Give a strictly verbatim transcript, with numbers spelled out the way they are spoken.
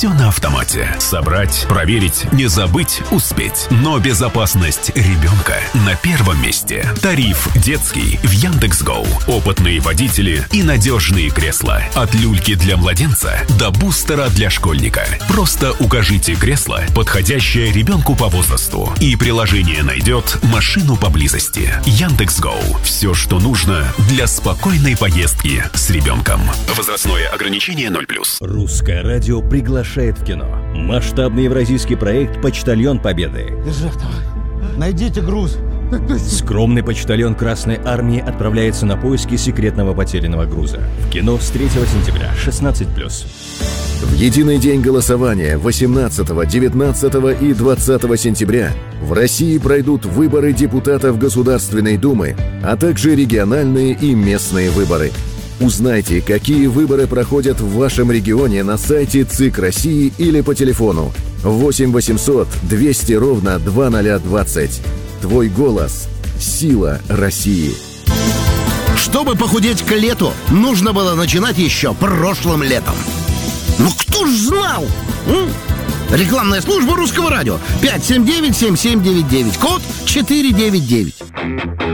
все на автомате. Собрать, проверить, не забыть, успеть. Но безопасность ребенка на первом месте. Тариф детский в Яндекс.Гоу. Опытные водители и надежные кресла. От люльки для младенца до бустера для школьника. Просто укажите кресло, подходящее ребенку по возрасту, и приложение найдет машину поблизости. Яндекс.Гоу. Все, что нужно для спокойной поездки с ребенком. Возрастное ограничение ноль плюс. Русское радио приглашает в кино. Масштабный евразийский проект «Почтальон Победы». Державтова, найдите груз. Скромный почтальон Красной Армии отправляется на поиски секретного потерянного груза. В кино с третьего сентября, шестнадцать плюс. В единый день голосования восемнадцатого, девятнадцатого и двадцатого сентября в России пройдут выборы депутатов Государственной Думы, а также региональные и местные выборы. Узнайте, какие выборы проходят в вашем регионе на сайте ЦИК России или по телефону восемь восемьсот двести ровно двадцать двадцать. Твой голос – сила России. Чтобы похудеть к лету, нужно было начинать еще прошлым летом. Ну кто ж знал? М? Рекламная служба Русского радио. пять семь девять семь семь девять девять. Код четыре девять девять.